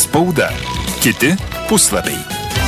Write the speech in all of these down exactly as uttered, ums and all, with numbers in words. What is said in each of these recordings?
Spauda. Kiti puslapiai.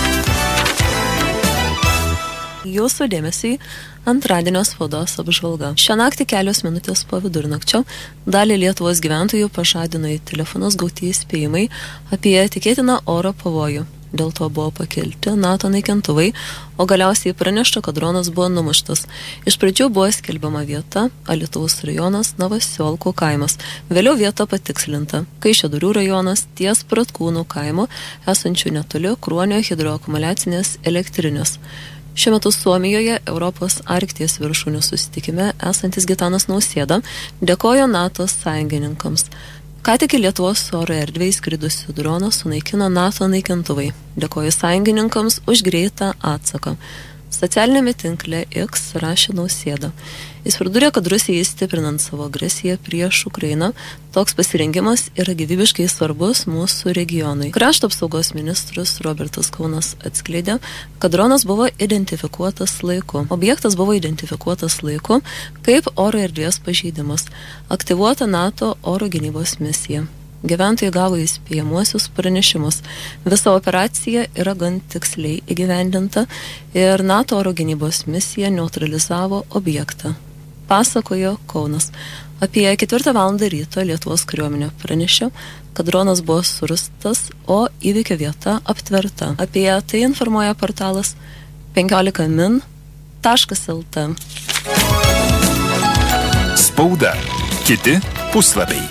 Jūsų dėmesiui antradienio spaudos apžvalga. Šią naktį kelios minutės po vidurnakčio dalį Lietuvos gyventojų pažadino į telefonus gauti įspėjimai apie tikėtiną oro pavojų. Dėl to buvo pakelti NATO naikintuvai, o galiausiai pranešta, kad dronas buvo numuštas. Iš pradžių buvo skelbiama vieta Alytaus rajonas Novasiolkų kaimas. Vėliau vieta patikslinta. Kaišiadorių rajonas ties Pratkūnų kaimo, esančių netoli Kruonio hidroakumuliacinės elektrinės. Šiuo metu Suomijoje Europos Arkties viršūnių susitikime esantis Gitanas Nausėda dėkojo NATO sąjungininkams. Ką tik į Lietuvos oro erdvę įskridusių droną sunaikino NATO naikintuvai. Dėkoju sąjungininkams už greitą atsaką. Socialinėme tinkle X rašė Nausėda. Jis pridūrė, kad Rusijai stiprinant savo agresiją prieš Ukrainą, toks pasirengimas yra gyvybiškai svarbus mūsų regionui. Krašto apsaugos ministras Robertas Kaunas atskleidė, kad dronas buvo identifikuotas laiku. Objektas buvo identifikuotas laiku kaip oro erdvės pažeidimas. Aktyvuota NATO oro gynybos misija. Gyventojai gavo įspėjamuosius pranešimus. Visa operacija yra gan tiksliai įgyvendinta ir NATO oro gynybos misija neutralizavo objektą. Pasakojo Kaunas. Apie ketvirtą valandą ryto Lietuvos kariuomenė pranešė, kad dronas buvo surastas, o įvykio vieta aptverta. Apie tai informuoja portalas penkiolika min taškas lt. Spauda. Kiti puslapiai.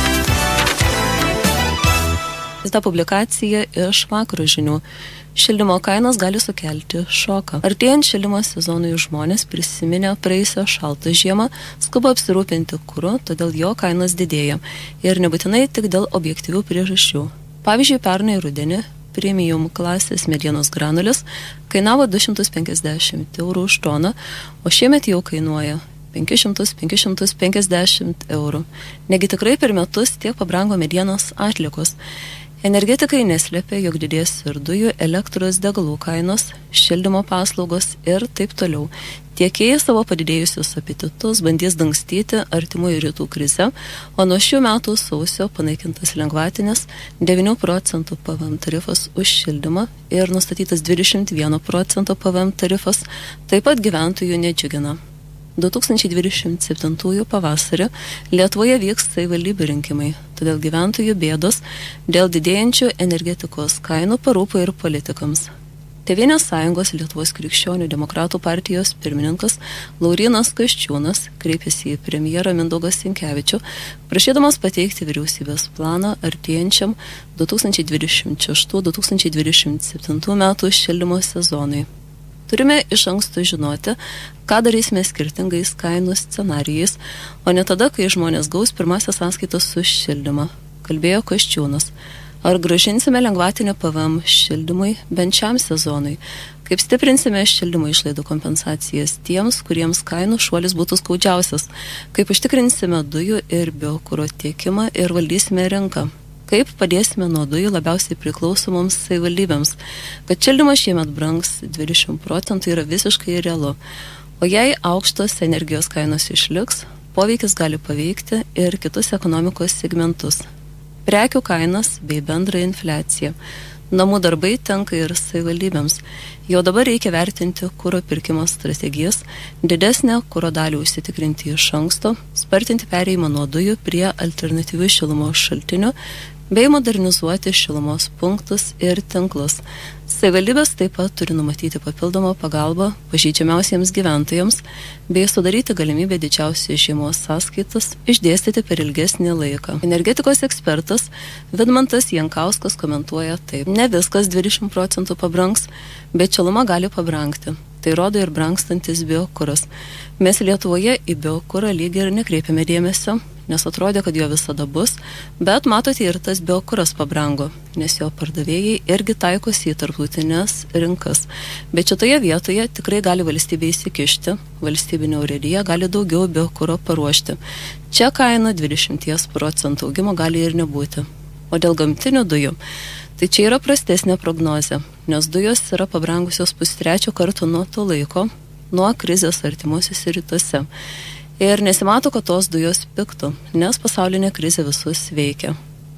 Ta publikacija iš vakaro žinių. Šildymo kainos gali sukelti šoką. Artėjant šildymo sezonui žmonės prisiminę praėjusią šaltą žiemą, skuba apsirūpinti kuru, todėl jo kainos didėja. Ir nebūtinai tik dėl objektyvių priežasčių. Pavyzdžiui, pernai rudenį premium klasės medienos granulis kainavo du šimtus penkiasdešimt eurų už toną, o šiemet jau kainuoja penkis šimtus - penkis šimtus penkiasdešimt eurų. Negi tikrai per metus tiek pabrango medienos atliekos. Energetikai neslėpia, jog didės ir dujų, elektros, degalų kainos, šildymo paslaugos ir taip toliau. Tiekėjai savo padidėjusius apetitus bandys dangstyti artimųjų rytų krize, o nuo šių metų sausio panaikintas lengvatinis devynių procentų P V M tarifas už šildymą ir nustatytas dvidešimt vieno procento P V M tarifas taip pat gyventojų nedžiugina. du tūkstančiai dvidešimt septintųjų pavasarį Lietuvoje vyks savivaldybių rinkimai, todėl gyventojų bėdos dėl didėjančių energetikos kainų parūpo ir politikams. Tėvynės sąjungos Lietuvos krikščionių demokratų partijos pirmininkas Laurynas Kasčiūnas kreipėsi į premjerą Mindaugą Sinkevičių, prašydamas pateikti vyriausybės planą artėjančiam du tūkstančiai dvidešimt šeštų - du tūkstančiai dvidešimt septintų metų šildymo sezonui. Turime iš anksto žinoti, ką darysime skirtingais kainų scenarijais, o ne tada, kai žmonės gaus pirmąsias sąskaitas už šildymą, kalbėjo Kasčiūnas. Ar gražinsime lengvatinę P V M šildymui bent šiam sezonui? Kaip stiprinsime šildymo išlaidų kompensacijas tiems, kuriems kainų šuolis būtų skaudžiausias? Kaip užtikrinsime dujų ir biokuro tiekimą ir valdysime rinką? Kaip padėsime nuo dujų labiausiai priklausomoms savivaldybėms? Kad šildymas šiemet brangs dvidešimt procentų yra visiškai realu. O jei aukštos energijos kainos išliks, poveikis gali paveikti ir kitus ekonomikos segmentus. Prekių kainas bei bendrą infliaciją. Namų darbai tenka ir savivaldybėms. Jau dabar reikia vertinti kuro pirkimo strategijas, didesnę kuro dalį užsitikrinti iš anksto, spartinti perėjimą nuo dujų prie alternatyvių šilumos šaltinių, bei modernizuoti šilumos punktus ir tinklus. Savivaldybės taip pat turi numatyti papildomą pagalbą pažeidžiamiausiems gyventojams bei sudaryti galimybę didžiausias žiemos sąskaitas išdėstyti per ilgesnį laiką. Energetikos ekspertas Vidmantas Jankauskas komentuoja taip: ne viskas dvidešimt procentų pabrangs, bet šiluma gali pabrangti. Tai rodo ir brangstantis biokuras. Mes Lietuvoje į biokurą lyg ir nekreipiame dėmesio, nes atrodė, kad jo visada bus, bet matote ir tas biokuras pabrango, nes jo pardavėjai irgi taikosi į tarptautinės rinkas. Bet šitoje vietoje tikrai gali valstybė įsikišti, valstybinė urėdija gali daugiau biokuro paruošti. Čia kaina dvidešimt procentų augimo gali ir nebūti. O dėl gamtinių dujų, tai čia yra prastesnė prognozė, nes dujos yra pabrangusios pustrečio karto nuo to laiko, nuo krizės artimuosiuose rytuose. Ir nesimato, kad tos dujos piktų, nes pasaulinė krizė visus veikia.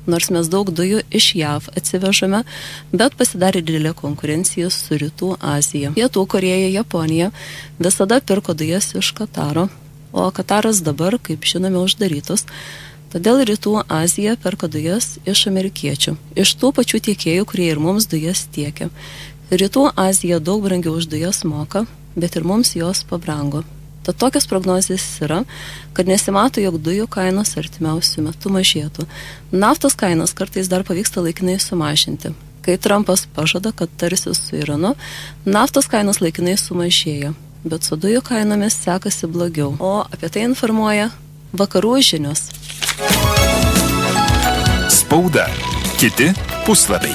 Nors mes daug dujų iš J A V atsivežame, bet pasidarė didelė konkurencija su Rytų Azija. Pietų Korėja, Japonija visada pirko dujas iš Kataro, o Kataras dabar, kaip žinome, uždarytos. Todėl Rytų Azija perka dujas iš amerikiečių, iš tų pačių tiekėjų, kurie ir mums dujas tiekia. Rytų Azija daug brangiau už dujas moka, bet ir mums jos pabrango. Tad tokios prognozės yra, kad nesimato, jog dujų kainos artimiausių metų mažėtų. Naftos kainas kartais dar pavyksta laikinai sumažinti. Kai Trumpas pažada, kad tarsi su Iranu, naftos kainos laikinai sumažėja, bet su dujų kainomis sekasi blogiau. O apie tai informuoja Vakarų žinios. Spauda. Kiti puslapiai.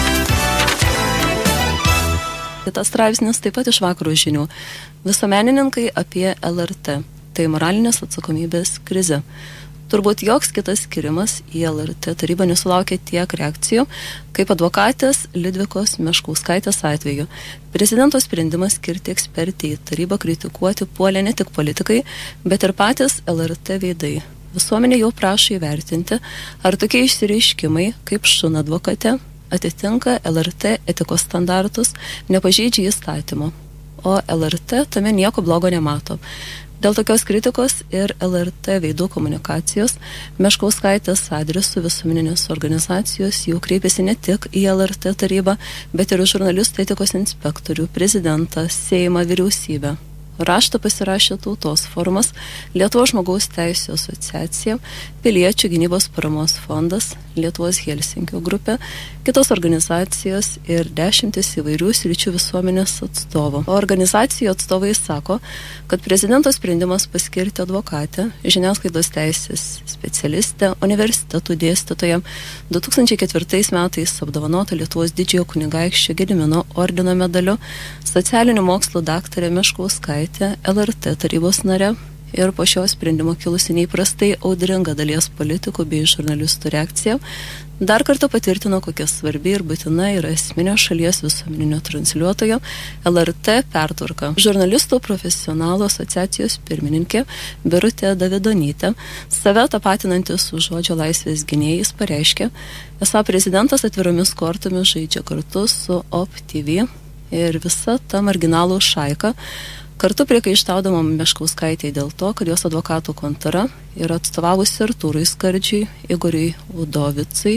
Kitas straipsnis taip pat iš Vakarų žinių. Visuomenininkai apie L R T. Tai moralinės atsakomybės krizė. Turbūt joks kitas skirimas į L R T tarybą nesulaukė tiek reakcijų, kaip advokatės Liudvikos Meškauskaitės atveju. Prezidento sprendimas skirti ekspertį į tarybą kritikuoti puolė ne tik politikai, bet ir patys L R T veidai. Visuomenė jau prašo įvertinti, ar tokie išsireiškimai kaip šuna advokate atitinka L R T etikos standartus, nepažeidžia įstatymo. O L R T tame nieko blogo nemato. Dėl tokios kritikos ir L R T veidų komunikacijos Meškauskaitės adresu visuomeninės organizacijos jau kreipėsi ne tik į L R T tarybą, bet ir žurnalistų etikos inspektorių, prezidentą, Seimą, vyriausybę. Raštą pasirašė Tautos forumas, Lietuvos žmogaus teisių asociacija, Piliečių gynybos paramos fondas, Lietuvos Helsinkio grupė, kitos organizacijos ir dešimtis įvairių sričių visuomenės atstovų. O organizacijų atstovai sako, kad prezidento sprendimas paskirti advokatę, žiniasklaidos teisės specialistę, universitetų dėstytoją, du tūkstančiai ketvirtais metais apdovanota Lietuvos didžiojo kunigaikščio Gedimino ordino medaliu, socialinių mokslų daktarė Meškauskaitė, L R T tarybos narė ir po šio sprendimo kilusi neįprastai audringa dalies politikų bei žurnalistų reakcija, dar kartą patvirtino, kokia svarbi ir būtina yra esminio šalies visuomeninio transliuotojo L R T pertvarka. Žurnalistų profesionalų asociacijos pirmininkė Birutė Davidonytė, save tapatinanti su žodžio laisvės gynėjais, pareiškė, esą prezidentas atviromis kortomis žaidžia kartu su O P T V ir visa ta marginalų šaika, kartu priekaištaudama Meškauskaitei dėl to, kad jos advokatų kontora yra atstovavusi Artūrui Skardžiui, Igoriui Udovicui,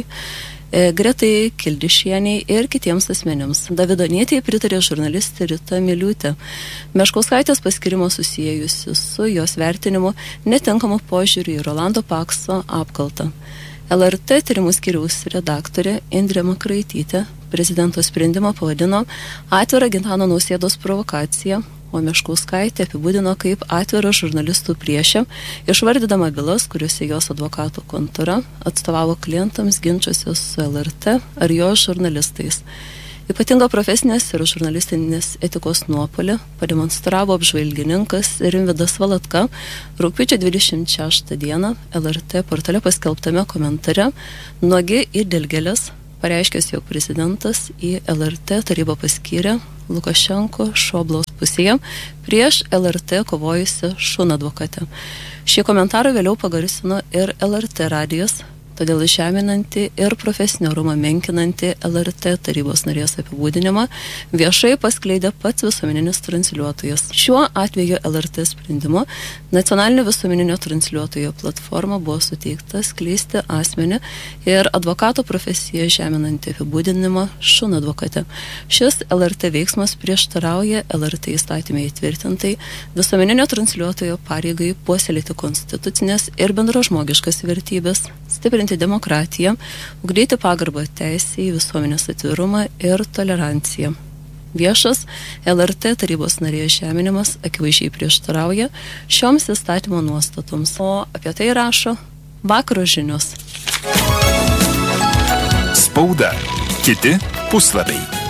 Gretai Kildišieniai ir kitiems asmenims. Davidonytei pritarė žurnalistė Rita Miliūtė. Meškauskaitės paskirimo susijėjusi su jos vertinimu netinkamu požiūriu į Rolando Pakso apkaltą. L R T tyrimų skyriaus redaktorė Indrė Makraitytė prezidento sprendimą pavadino atvirą Gitano Nausėdos provokaciją, o Meškauskaitė apibūdino kaip atvirą žurnalistų priešę, išvardydama bylas, kuriuose jos advokatų kontora atstovavo klientams ginčiuose su L R T ar jos žurnalistais. Ypatinga profesinės ir žurnalistinės etikos nuopolį pademonstravo apžvalgininkas Rimvydas Valatka rugpjūčio dvidešimt šeštą dieną L R T portale paskelbtame komentare Nuogi į dilgėles, pareiškęs, jog prezidentas į L R T tarybą paskyrė Lukašenko Šoblos pusėje prieš L R T kovojusią šuną advokatę. Šį komentarą vėliau pagarsino ir L R T radijas, todėl žeminanti ir profesinio orumą menkinanti L R T tarybos narės apibūdinimą viešai paskleidė pats visuomeninis transliuotojas. Šiuo atveju L R T sprendimu nacionalinio visuomeninio transliuotojo platforma buvo suteikta skleisti asmenį ir advokato profesiją žeminantį apibūdinimą šuną advokate. Šis L R T veiksmas prieštarauja L R T įstatymai įtvirtintai visuomeninio transliuotojo pareigai puoselėti konstitucinės ir bendražmogiškas vertybės, stiprinti demokratiją, ugdyti pagarbą teisę į visuomenės atvirumą ir toleranciją. Viešas L R T tarybos narės žeminimas akivaizdžiai prieštarauja šioms įstatymo nuostatoms, o apie tai rašo Vakaro žinios. Spauda. Kiti puslapiai.